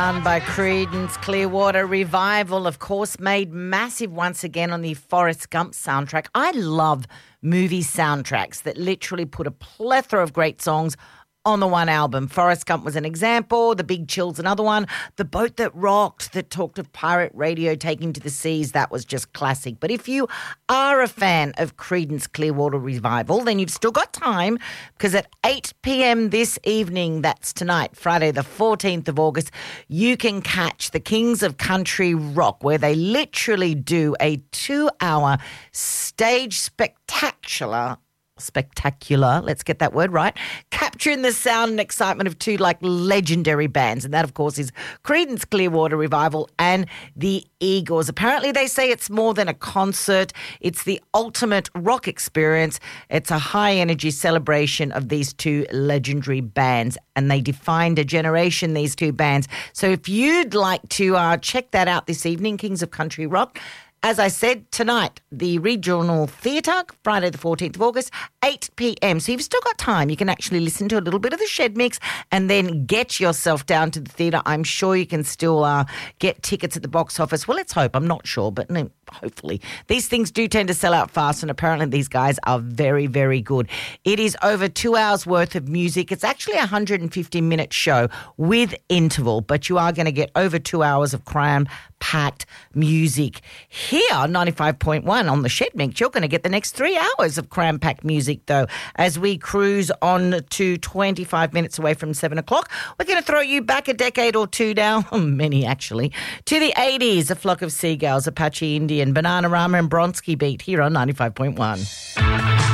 By Creedence Clearwater Revival, of course, made massive once again on the Forrest Gump soundtrack. I love movie soundtracks that literally put a plethora of great songs on the one album. Forrest Gump was an example. The Big Chill's another one. The Boat That Rocked, that talked of pirate radio taking to the seas, that was just classic. But if you are a fan of Creedence Clearwater Revival, then you've still got time, because at 8 p.m. this evening, that's tonight, Friday the 14th of August, you can catch the Kings of Country Rock, where they literally do a 2-hour stage spectacular, let's get that word right, capturing the sound and excitement of two legendary bands, and that of course is Creedence Clearwater Revival and the Eagles. Apparently they say it's more than a concert, it's the ultimate rock experience. It's a high energy celebration of these two legendary bands, and they defined a generation, these two bands. So if you'd like to check that out this evening, Kings of Country Rock, as I said, tonight, the Regional Theatre, Friday the 14th of August, 8 p.m. So you've still got time. You can actually listen to a little bit of the Shed Mix and then get yourself down to the theatre. I'm sure you can still get tickets at the box office. Well, let's hope. I'm not sure, but no, hopefully. These things do tend to sell out fast, and apparently these guys are very, very good. It is over 2 hours worth of music. It's actually a 150-minute show with interval, but you are going to get over 2 hours of cram-packed music. Here on 95.1 on the Shed Mix, you're going to get the next 3 hours of cram-packed music, though, as we cruise on to 25 minutes away from 7 o'clock. We're going to throw you back a decade or two now, many actually, to the 80s, A Flock of Seagulls, Apache Indian, Bananarama and Bronski Beat here on 95.1.